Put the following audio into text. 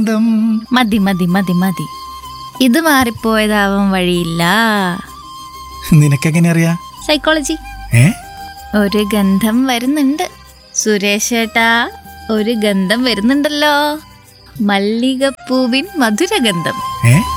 ഗന്ധം. മതി മതി മതി മതി, ഇത് മാറിപ്പോയതാവാൻ വഴിയില്ല. നിനക്കെങ്ങനെ അറിയാ? സൈക്കോളജി. ഒരു ഗന്ധം വരുന്നുണ്ട് സുരേഷ് ഏട്ടാ, ഒരു ഗന്ധം വരുന്നുണ്ടല്ലോ. മല്ലികപ്പൂവിൻ മധുരഗന്ധം.